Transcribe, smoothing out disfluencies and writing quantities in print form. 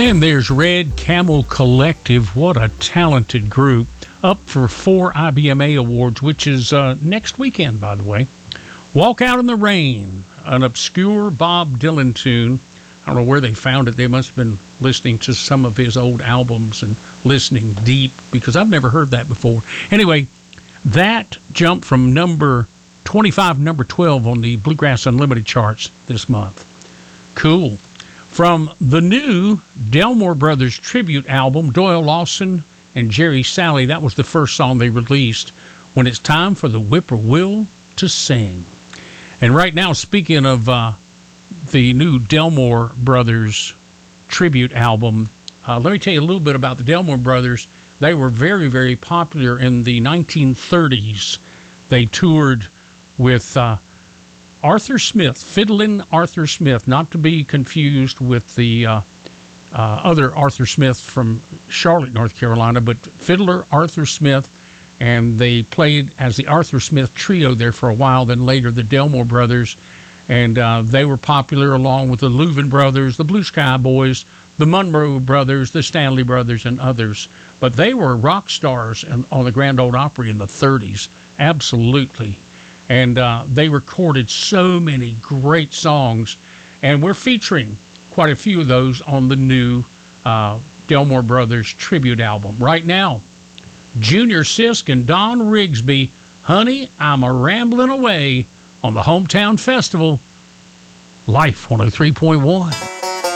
And there's Red Camel Collective. What a talented group. Up for 4 IBMA awards, which is next weekend, by the way. Walk Out in the Rain, an obscure Bob Dylan tune. I don't know where they found it. They must have been listening to some of his old albums and listening deep, because I've never heard that before. Anyway, that jumped from number 25 to number 12 on the Bluegrass Unlimited charts this month. Cool. From the new Delmore Brothers tribute album, Doyle Lawson and Jerry Salley, that was the first song they released, When It's Time for the Whippoorwill to Sing. And right now, speaking of the new Delmore Brothers tribute album, let me tell you a little bit about the Delmore Brothers. They were very, very popular in the 1930s. They toured with Arthur Smith, Fiddlin' Arthur Smith, not to be confused with the other Arthur Smith from Charlotte, North Carolina, but fiddler Arthur Smith, and they played as the Arthur Smith Trio there for a while, then later the Delmore Brothers, and they were popular along with the Louvin Brothers, the Blue Sky Boys, the Monroe Brothers, the Stanley Brothers, and others. But they were rock stars on the Grand Ole Opry in the 30s, absolutely. And they recorded so many great songs, and we're featuring quite a few of those on the new Delmore Brothers tribute album. Right now, Junior Sisk and Don Rigsby, Honey, I'm a-Ramblin' Away on the Hometown Festival, Life 103.1.